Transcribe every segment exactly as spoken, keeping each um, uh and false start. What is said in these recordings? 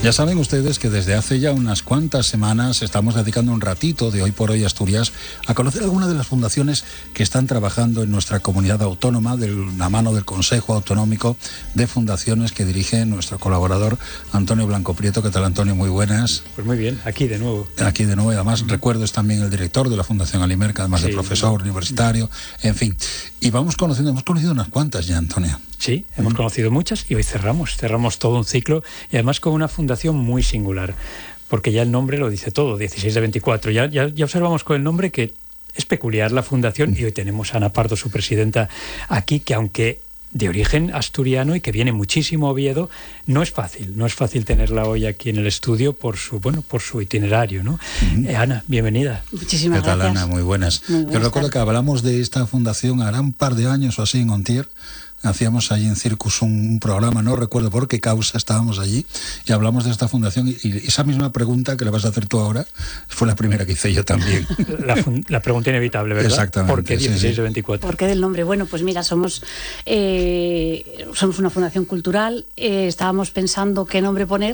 Ya saben ustedes que desde hace ya unas cuantas semanas estamos dedicando un ratito de Hoy por Hoy Asturias a conocer algunas de las fundaciones que están trabajando en nuestra comunidad autónoma de la mano del Consejo Autonómico de Fundaciones que dirige nuestro colaborador Antonio Blanco Prieto. ¿Qué tal, Antonio? Muy buenas. Pues muy bien, aquí de nuevo. Aquí de nuevo, además recuerdo es también el director de la Fundación Alimerca, además sí, de profesor sí. universitario, en fin. Y vamos conociendo, hemos conocido unas cuantas ya, Antonio. Sí, hemos mm. conocido muchas y hoy cerramos, cerramos todo un ciclo y además con una fundación muy singular, porque ya el nombre lo dice todo, dieciséis de veinticuatro. Ya, ya, ya observamos con el nombre que es peculiar la fundación y hoy tenemos a Ana Pardo, su presidenta, aquí, que aunque de origen asturiano y que viene muchísimo a Oviedo, no es fácil, no es fácil tenerla hoy aquí en el estudio por su, bueno, por su itinerario, ¿no? Uh-huh. Eh, Ana, bienvenida. Muchísimas ¿Qué tal, gracias. Ana? Muy buenas. Muy buenas. Yo recuerdo que hablamos de esta fundación hará un par de años o así en Ontier. Hacíamos allí en Circus un, un programa, no recuerdo por qué causa estábamos allí, y hablamos de esta fundación, y, y esa misma pregunta que le vas a hacer tú ahora fue la primera que hice yo también. La, la pregunta inevitable, ¿verdad? Exactamente. ¿Por qué dieciséis sí, sí. de veinticuatro? ¿Por qué del nombre? Bueno, pues mira, somos, eh, somos una fundación cultural, eh, estábamos pensando qué nombre poner,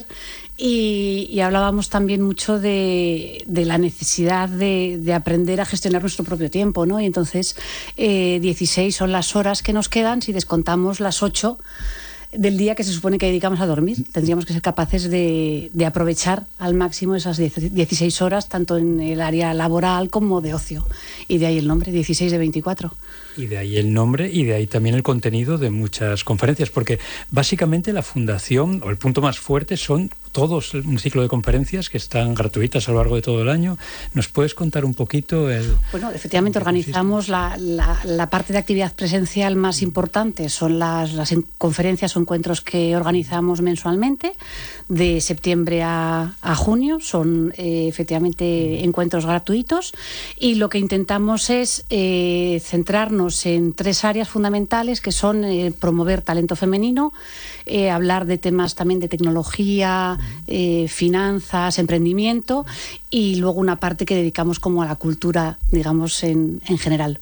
Y, y hablábamos también mucho de, de la necesidad de, de aprender a gestionar nuestro propio tiempo, ¿no? Y entonces eh, dieciséis son las horas que nos quedan si descontamos las ocho del día que se supone que dedicamos a dormir. Tendríamos que ser capaces de, de aprovechar al máximo esas dieciséis horas, tanto en el área laboral como de ocio. Y de ahí el nombre, dieciséis de veinticuatro. Y de ahí el nombre y de ahí también el contenido de muchas conferencias, porque básicamente la fundación, o el punto más fuerte, son todos un ciclo de conferencias que están gratuitas a lo largo de todo el año. ¿Nos puedes contar un poquito? El, bueno, efectivamente organizamos la, la, la parte de actividad presencial más importante, son las, las conferencias o encuentros que organizamos mensualmente, de septiembre a, a junio, son eh, efectivamente encuentros gratuitos, y lo que intentamos es eh, centrarnos en tres áreas fundamentales que son eh, promover talento femenino, eh, hablar de temas también de tecnología, eh, finanzas, emprendimiento, y luego una parte que dedicamos como a la cultura, digamos, en, en general.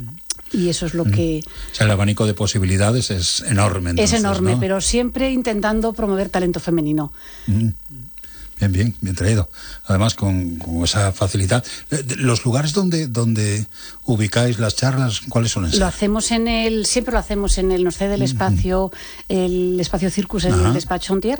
Y eso es lo que... O sea, el abanico de posibilidades es enorme. Entonces, es enorme, ¿no? Pero siempre intentando promover talento femenino. Mm. Bien, bien, bien traído. Además, con, con esa facilidad. ¿Los lugares donde, donde ubicáis las charlas, cuáles son esas? Lo hacemos en el, siempre lo hacemos en el, nos cede el espacio, el espacio Circus en Ajá. el despacho Ontier,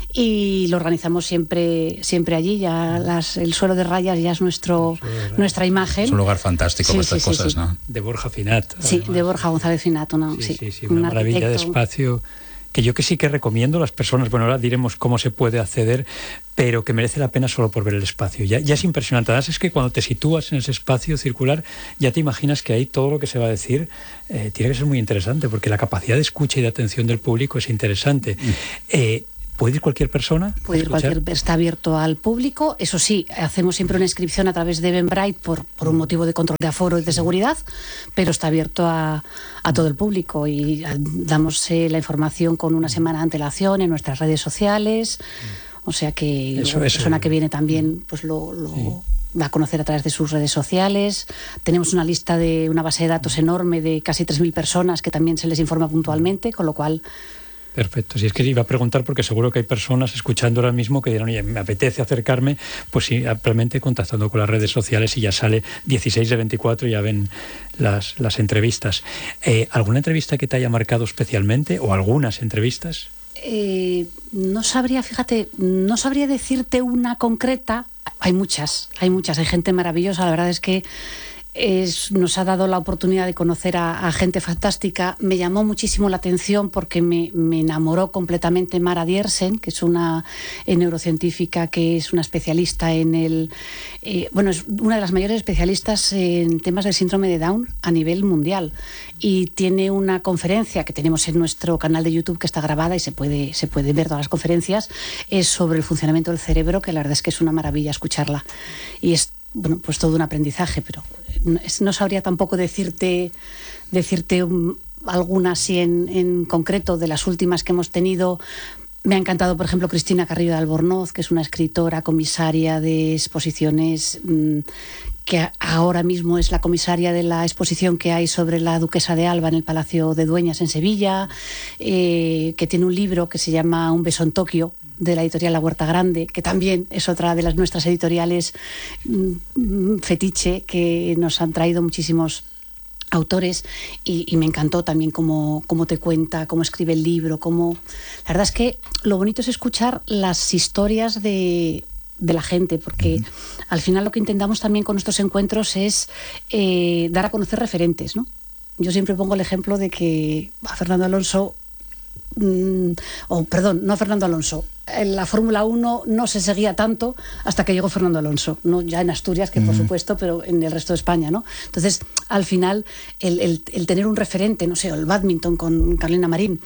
y lo organizamos siempre, siempre allí. Ya las, el suelo de rayas ya es nuestro, nuestra imagen. Es un lugar fantástico sí, para estas sí, cosas, sí. ¿no? De Borja Finat. Sí, además. de Borja González Finat, ¿no? Sí, sí, sí, sí, una un maravilla arquitecto. de espacio. Que yo que sí que recomiendo a las personas, bueno, ahora diremos cómo se puede acceder, pero que merece la pena solo por ver el espacio. Ya, ya es impresionante. Además es que cuando te sitúas en ese espacio circular, ya te imaginas que ahí todo lo que se va a decir eh, tiene que ser muy interesante, porque la capacidad de escucha y de atención del público es interesante. Mm. Eh, ¿Puede ir cualquier persona? Puede ir cualquier, está abierto al público. Eso sí, hacemos siempre una inscripción a través de Eventbrite por, por un motivo de control de aforo y de seguridad, pero está abierto a, a todo el público, y damos eh, la información con una semana de antelación en nuestras redes sociales. O sea que eso, la eso, persona que viene también pues lo... lo sí. da a conocer a través de sus redes sociales. Tenemos una lista de una base de datos enorme de casi tres mil personas que también se les informa puntualmente, con lo cual... Perfecto. Si es que iba a preguntar, porque seguro que hay personas escuchando ahora mismo que dirán, oye, me apetece acercarme, pues simplemente contactando con las redes sociales y ya sale dieciséis de veinticuatro, ya ven las, las entrevistas. Eh, ¿Alguna entrevista que te haya marcado especialmente o algunas entrevistas? Eh, no sabría, fíjate, no sabría decirte una concreta. Hay muchas, hay muchas, hay gente maravillosa. La verdad es que Es, nos ha dado la oportunidad de conocer a, a gente fantástica. Me llamó muchísimo la atención porque me, me enamoró completamente Mara Diersen, que es una eh, neurocientífica, que es una especialista en el... Eh, bueno, es una de las mayores especialistas en temas del síndrome de Down a nivel mundial. Y tiene una conferencia que tenemos en nuestro canal de YouTube, que está grabada y se puede, se puede ver todas las conferencias, es sobre el funcionamiento del cerebro, que la verdad es que es una maravilla escucharla. Y es, bueno, pues todo un aprendizaje, pero no sabría tampoco decirte decirte um, alguna así en, en concreto de las últimas que hemos tenido. Me ha encantado, por ejemplo, Cristina Carrillo de Albornoz, que es una escritora, comisaria de exposiciones, mmm, que ahora mismo es la comisaria de la exposición que hay sobre la duquesa de Alba en el Palacio de Dueñas en Sevilla, eh, que tiene un libro que se llama Un beso en Tokio, de la editorial La Huerta Grande, que también es otra de las nuestras editoriales mmm, fetiche, que nos han traído muchísimos autores, y, y me encantó también cómo, cómo te cuenta, cómo escribe el libro, cómo... La verdad es que lo bonito es escuchar las historias de, de la gente, porque uh-huh. al final lo que intentamos también con nuestros encuentros es eh, dar a conocer referentes, ¿no? Yo siempre pongo el ejemplo de que a Fernando Alonso, mmm, o perdón, no a Fernando Alonso, en la Fórmula uno no se seguía tanto hasta que llegó Fernando Alonso, no ya en Asturias, que mm. por supuesto, pero en el resto de España, ¿no? Entonces, al final, el, el, el tener un referente, no sé, el bádminton con Carolina Marín,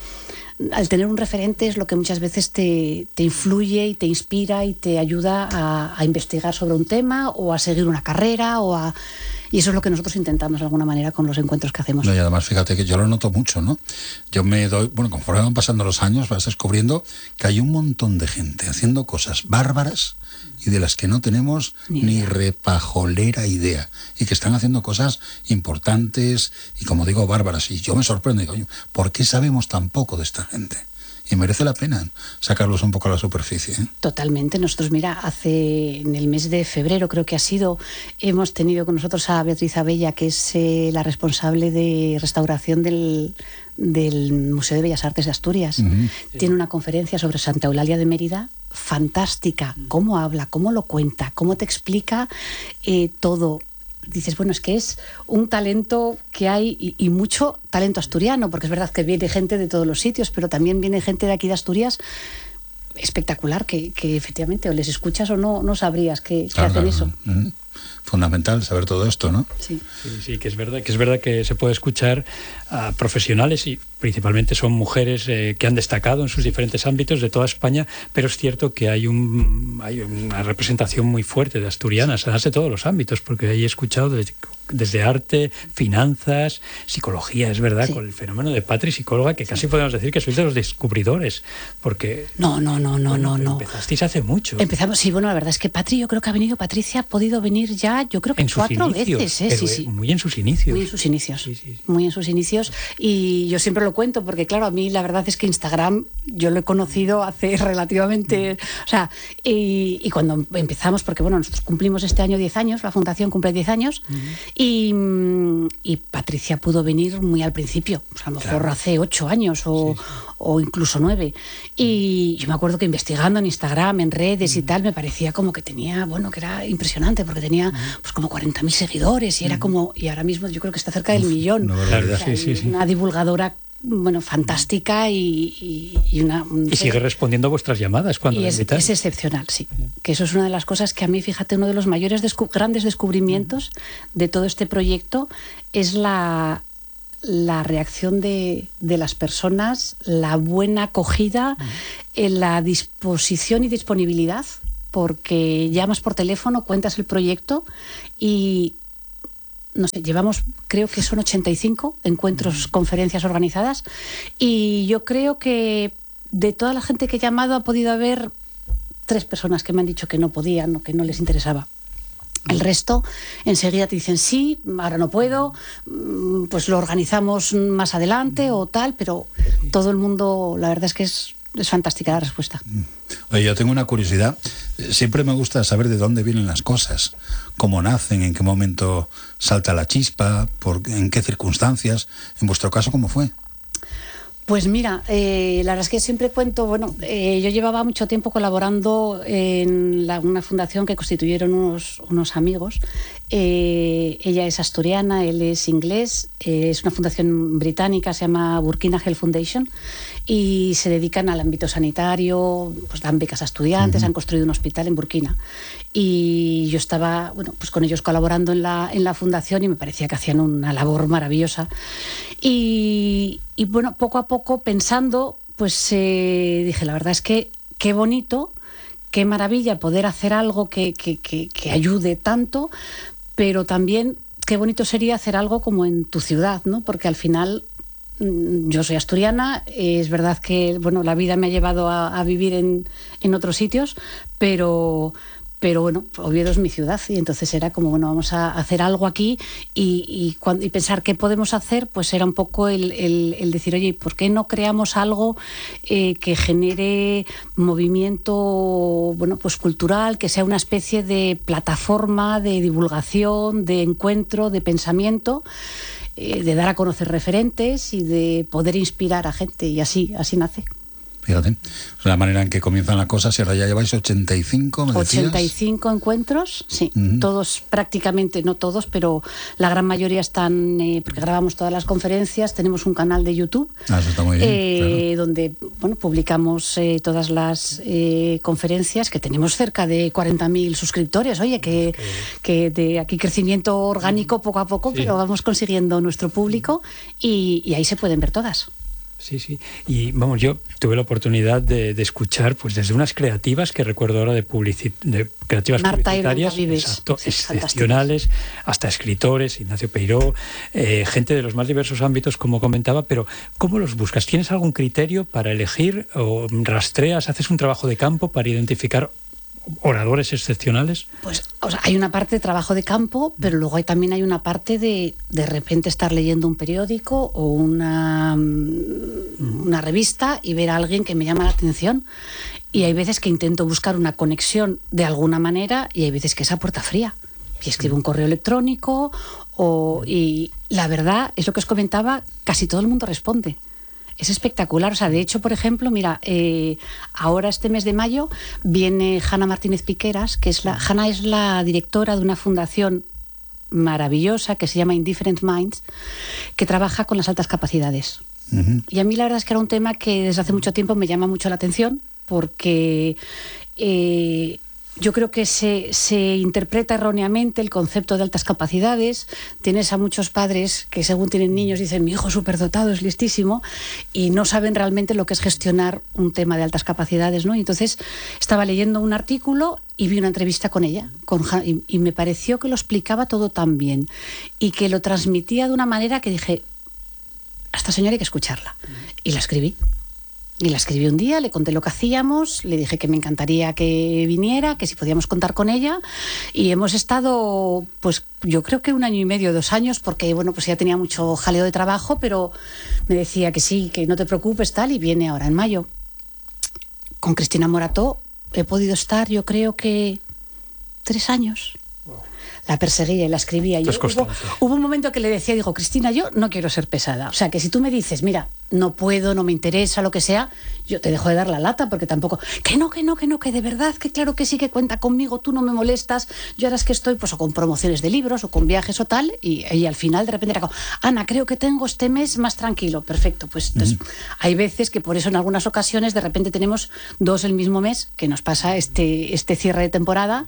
al tener un referente es lo que muchas veces te, te influye y te inspira y te ayuda a, a investigar sobre un tema o a seguir una carrera o a... Y eso es lo que nosotros intentamos de alguna manera con los encuentros que hacemos. No, y además, fíjate que yo lo noto mucho, ¿no? Yo me doy, bueno, conforme van pasando los años, vas descubriendo que hay un montón de gente haciendo cosas bárbaras y de las que no tenemos ni, ni repajolera idea. Y que están haciendo cosas importantes y, como digo, bárbaras. Y yo me sorprendo y digo, oye, ¿por qué sabemos tan poco de esta gente? Y merece la pena sacarlos un poco a la superficie, ¿eh? Totalmente. Nosotros, mira, hace en el mes de febrero, creo que ha sido, hemos tenido con nosotros a Beatriz Abella, que es eh, la responsable de restauración del, del Museo de Bellas Artes de Asturias. Uh-huh. Sí. Tiene una conferencia sobre Santa Eulalia de Mérida fantástica. Cómo habla, cómo lo cuenta, cómo te explica eh, todo. Dices, bueno, es que es un talento que hay y, y mucho talento asturiano, porque es verdad que viene gente de todos los sitios, pero también viene gente de aquí de Asturias espectacular, que, que efectivamente o les escuchas o no, no sabrías que, que claro, hacen eso. Uh-huh. Fundamental saber todo esto, ¿no? Sí. Sí, sí, que es verdad, que es verdad que se puede escuchar a profesionales y principalmente son mujeres eh, que han destacado en sus diferentes ámbitos de toda España, pero es cierto que hay un hay una representación muy fuerte de asturianas, además de todos los ámbitos, porque ahí he escuchado desde, desde arte, finanzas, psicología, es verdad, sí. Con el fenómeno de Patri, psicóloga, que casi sí. podemos decir que sois de los descubridores, porque... No, no, no, no, bueno, no, no. Empezasteis hace mucho. Empezamos, sí, bueno, la verdad es que Patri, yo creo que ha venido, Patricia ha podido venir ya, yo creo que en cuatro inicios, veces, ¿eh? Pero Sí, sí. Muy en sus inicios. Muy en sus inicios, sí, sí, sí. muy en sus inicios, y yo siempre lo cuento, porque claro, a mí la verdad es que Instagram yo lo he conocido hace relativamente, mm. o sea, y, y cuando empezamos, porque bueno, nosotros cumplimos este año diez años, la fundación cumple diez años, mm. y, y Patricia pudo venir muy al principio, o sea, a lo mejor claro. hace ocho años o, sí, sí. o incluso nueve, y yo me acuerdo que investigando en Instagram, en redes mm. y tal, me parecía como que tenía, bueno, que era impresionante, porque tenía mm. pues como cuarenta mil seguidores, y era mm. como, y ahora mismo yo creo que está cerca del Uf, millón, no, claro, o sea, sí, sí, sí. una divulgadora bueno, fantástica y, y, y una... Y sigue respondiendo a vuestras llamadas cuando y la es, invitan. es excepcional, sí. Que eso es una de las cosas que a mí, fíjate, uno de los mayores descu- grandes descubrimientos de todo este proyecto es la, la reacción de, de las personas, la buena acogida, uh-huh. la disposición y disponibilidad, porque llamas por teléfono, cuentas el proyecto y... no sé, llevamos, creo que son ochenta y cinco encuentros, mm. conferencias organizadas, y yo creo que de toda la gente que he llamado ha podido haber tres personas que me han dicho que no podían o que no les interesaba. El resto enseguida te dicen sí, ahora no puedo, pues lo organizamos más adelante o tal, pero todo el mundo, la verdad es que es Es fantástica la respuesta. Oye, yo tengo una curiosidad. Siempre me gusta saber de dónde vienen las cosas, cómo nacen, en qué momento salta la chispa, por, en qué circunstancias. En vuestro caso, ¿cómo fue? Pues mira, eh, la verdad es que siempre cuento, bueno, eh, yo llevaba mucho tiempo colaborando en la, una fundación que constituyeron unos, unos amigos. Eh, ella es asturiana, él es inglés, eh, es una fundación británica, se llama Burkina Health Foundation, y se dedican al ámbito sanitario, pues dan becas a estudiantes, uh-huh. han construido un hospital en Burkina. Y yo estaba, bueno, pues con ellos colaborando en la, en la fundación y me parecía que hacían una labor maravillosa. Y, y bueno, poco a poco pensando, pues eh, dije, la verdad es que qué bonito, qué maravilla poder hacer algo que, que, que, que ayude tanto, pero también qué bonito sería hacer algo como en tu ciudad, ¿no? Porque al final yo soy asturiana, es verdad que bueno, la vida me ha llevado a, a vivir en, en otros sitios, pero, pero bueno, Oviedo es mi ciudad y entonces era como, bueno, vamos a hacer algo aquí y, y, cuando, y pensar qué podemos hacer, pues era un poco el, el, el decir, oye, ¿por qué no creamos algo eh, que genere movimiento, bueno, pues cultural, que sea una especie de plataforma de divulgación, de encuentro, de pensamiento, eh, de dar a conocer referentes y de poder inspirar a gente, y así, así nace. Fíjate, la manera en que comienzan las cosas, y ahora ya lleváis ochenta y cinco, ¿me decías? ochenta y cinco encuentros, sí, Uh-huh. todos prácticamente, no todos, pero la gran mayoría están, eh, porque grabamos todas las conferencias, tenemos un canal de YouTube, Ah, eso está muy bien, eh, claro. donde bueno, publicamos eh, todas las eh, conferencias, que tenemos cerca de cuarenta mil suscriptores, oye, que, que de aquí crecimiento orgánico poco a poco, Sí. pero vamos consiguiendo nuestro público y, y ahí se pueden ver todas. Sí, sí. Y vamos, yo tuve la oportunidad de, de escuchar, pues desde unas creativas que recuerdo ahora de, publici- de creativas Marta y publicitarias, Blanca Vives, exacto, sí, excepcionales, hasta escritores, Ignacio Peiró, eh, gente de los más diversos ámbitos, como comentaba, pero ¿cómo los buscas? ¿Tienes algún criterio para elegir o rastreas, haces un trabajo de campo para identificar oradores excepcionales? Pues o sea, hay una parte de trabajo de campo, pero luego hay, también hay una parte de de repente estar leyendo un periódico o una, una revista y ver a alguien que me llama la atención. Y hay veces que intento buscar una conexión de alguna manera y hay veces que es a puerta fría. Y escribo un correo electrónico o, y la verdad, es lo que os comentaba, casi todo el mundo responde. Es espectacular. O sea, de hecho, por ejemplo, mira, eh, ahora este mes de mayo viene Hanna Martínez Piqueras, que es la, Hanna es la directora de una fundación maravillosa que se llama Indifferent Minds, que trabaja con las altas capacidades. Uh-huh. Y a mí la verdad es que era un tema que desde hace mucho tiempo me llama mucho la atención, porque eh, yo creo que se, se interpreta erróneamente el concepto de altas capacidades. Tienes a muchos padres que según tienen niños dicen, mi hijo es superdotado, es listísimo, y no saben realmente lo que es gestionar un tema de altas capacidades, ¿no? Y entonces estaba leyendo un artículo y vi una entrevista con ella, con, y, y me pareció que lo explicaba todo tan bien y que lo transmitía de una manera que dije, a esta señora hay que escucharla. Y la escribí. Y la escribí un día, le conté lo que hacíamos, le dije que me encantaría que viniera, que si podíamos contar con ella. Y hemos estado, pues yo creo que un año y medio, dos años, porque bueno, pues ya tenía mucho jaleo de trabajo, pero me decía que sí, que no te preocupes, tal, y viene ahora en mayo. Con Cristina Morató he podido estar, yo creo que tres años. La perseguía y la escribía. Yo, hubo, hubo un momento que le decía, digo, Cristina, yo no quiero ser pesada. O sea, que si tú me dices, mira, no puedo, no me interesa, lo que sea, yo te dejo de dar la lata, porque tampoco, que no, que no, que no, que de verdad, que claro que sí, que cuenta conmigo, tú no me molestas. Yo ahora es que estoy pues o con promociones de libros o con viajes o tal, y, y al final de repente era como, Ana, creo que tengo este mes más tranquilo. Perfecto, pues entonces, uh-huh. Hay veces que por eso en algunas ocasiones de repente tenemos dos el mismo mes, que nos pasa este, este cierre de temporada,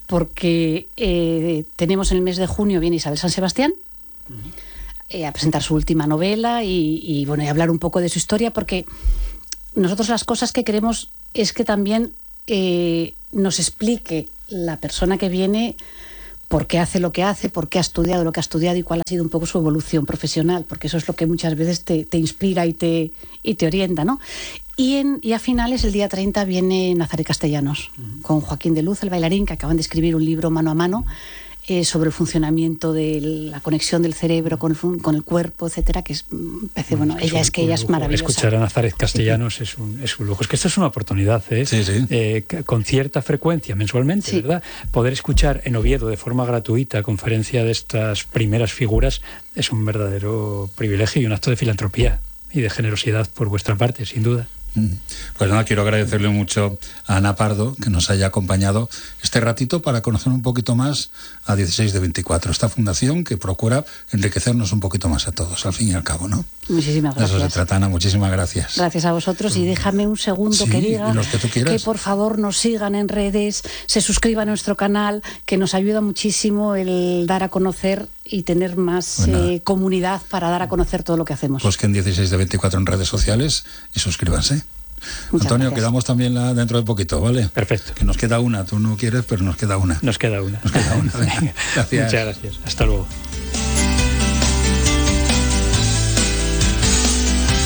porque eh, tenemos en el mes de junio, viene Isabel San Sebastián, uh-huh. eh, a presentar su última novela y, y bueno, y hablar un poco de su historia, porque nosotros las cosas que queremos es que también eh, nos explique la persona que viene por qué hace lo que hace, por qué ha estudiado lo que ha estudiado y cuál ha sido un poco su evolución profesional, porque eso es lo que muchas veces te, te inspira y te, y te orienta, ¿no? Y, en, y a finales, el día treinta, viene Nazaret Castellanos, uh-huh. con Joaquín de Luz, el bailarín, que acaban de escribir un libro mano a mano, Eh, sobre el funcionamiento de la conexión del cerebro con el, con el cuerpo, etcétera, que es, parece, bueno, es ella un, es que ella es maravillosa. Escuchar a Nazaret Castellanos es un, es un lujo. Es que esta es una oportunidad, ¿eh? Sí, sí. Eh, con cierta frecuencia, mensualmente, sí. ¿verdad? Poder escuchar en Oviedo de forma gratuita conferencia de estas primeras figuras es un verdadero privilegio y un acto de filantropía y de generosidad por vuestra parte, sin duda. Pues nada, quiero agradecerle mucho a Ana Pardo que nos haya acompañado este ratito para conocer un poquito más a dieciséis de veinticuatro, esta fundación que procura enriquecernos un poquito más a todos, al fin y al cabo, ¿no? Muchísimas gracias. Eso se trata, Ana, muchísimas gracias. Gracias a vosotros y déjame un segundo sí, que diga los que, tú quieras. que por favor nos sigan en redes, se suscriban a nuestro canal, que nos ayuda muchísimo el dar a conocer y tener más pues eh, comunidad para dar a conocer todo lo que hacemos. Pues que en dieciséis de veinticuatro en redes sociales y suscríbanse. Muchas Antonio, gracias. quedamos también la, dentro de poquito, ¿vale? Perfecto. Que nos queda una, tú no quieres, pero nos queda una. Nos queda una. Nos queda una. Gracias. Muchas gracias. Hasta luego.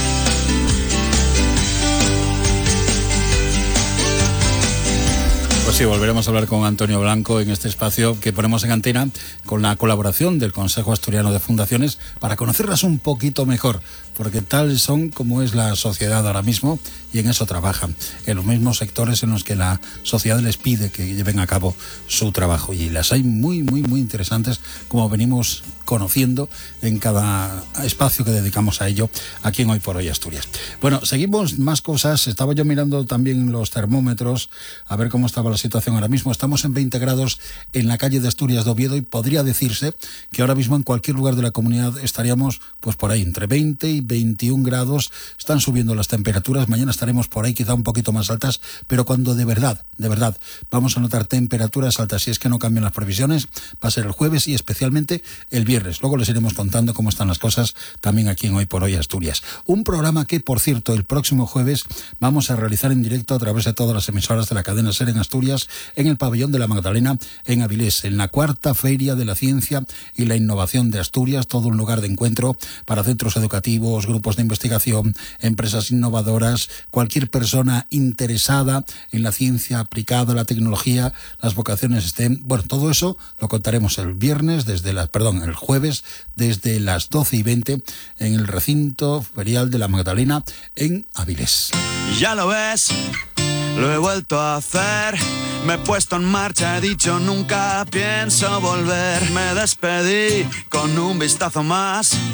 Pues Pues sí, volveremos a hablar con Antonio Blanco en este espacio que ponemos en antena con la colaboración del Consejo Asturiano de Fundaciones para conocerlas un poquito mejor, porque tal son como es la sociedad ahora mismo y en eso trabajan, en los mismos sectores en los que la sociedad les pide que lleven a cabo su trabajo, y las hay muy, muy, muy interesantes, como venimos conociendo en cada espacio que dedicamos a ello aquí en Hoy por Hoy Asturias. Bueno, seguimos más cosas. Estaba yo mirando también los termómetros a ver cómo estaba la situación ahora mismo. Estamos en veinte grados en la calle de Asturias de Oviedo y podría decirse que ahora mismo en cualquier lugar de la comunidad estaríamos pues por ahí entre veinte y veintiún grados. Están subiendo las temperaturas. Mañana estaremos por ahí quizá un poquito más altas, pero cuando de verdad, de verdad vamos a notar temperaturas altas, si es que no cambian las previsiones, va a ser el jueves y especialmente el viernes. Luego les iremos contando cómo están las cosas también aquí en Hoy por Hoy Asturias. Un programa que, por cierto, el próximo jueves vamos a realizar en directo a través de todas las emisoras de la cadena SER en Asturias, en el pabellón de la Magdalena, en Avilés, en la cuarta Feria de la Ciencia y la Innovación de Asturias, todo un lugar de encuentro para centros educativos, grupos de investigación, empresas innovadoras, cualquier persona interesada en la ciencia aplicada, la tecnología, las vocaciones STEM. Bueno, todo eso lo contaremos el viernes, desde la, perdón, el jueves, desde las doce y veinte, en el recinto ferial de la Magdalena, en Avilés. Ya lo ves, lo he vuelto a hacer. Me he puesto en marcha, he dicho nunca pienso volver. Me despedí con un vistazo más